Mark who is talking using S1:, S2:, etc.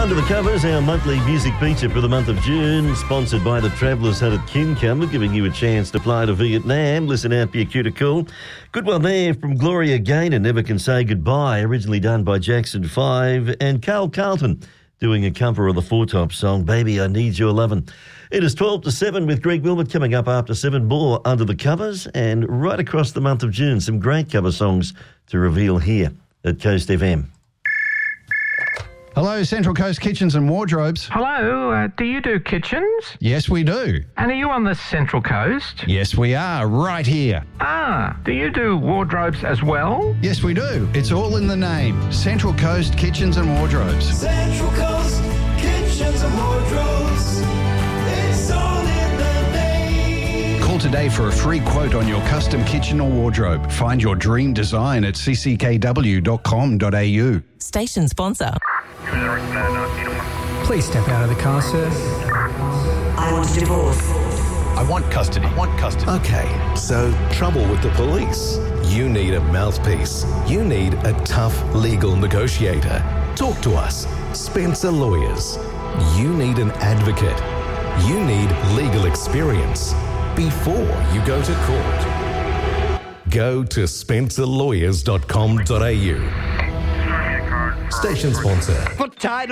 S1: Under the Covers, our monthly music feature for the month of June, sponsored by the Travellers Hut at Kincomer, giving you a chance to fly to Vietnam. Listen out for your cue to call. Good one there from Gloria Gaynor, Never Can Say Goodbye, originally done by Jackson 5, and Carl Carlton doing a cover of the Four Tops song, Baby, I Need Your Lovin'. It is 12 to 7 with Greg Wilmot coming up after 7 more Under the Covers, and right across the month of June, some great cover songs to reveal here at Coast FM.
S2: Hello, Central Coast Kitchens and Wardrobes.
S3: Hello, do you do kitchens?
S2: Yes, we do.
S3: And are you on the Central Coast?
S2: Yes, we are, right here.
S3: Do you do wardrobes as well?
S2: Yes, we do. It's all in the name. Central Coast Kitchens and Wardrobes.
S4: Central Coast Kitchens and Wardrobes. It's all in the name.
S2: Call today for a free quote on your custom kitchen or wardrobe. Find your dream design at cckw.com.au.
S5: Station sponsor.
S6: Please step out of the car, sir.
S7: I want a divorce.
S8: I want custody.
S9: Okay, so trouble with the police. You need a mouthpiece. You need a tough legal negotiator. Talk to us. Spencer Lawyers. You need an advocate. You need legal experience before you go to court. Go to spencerlawyers.com.au. Station sponsor.
S4: For title.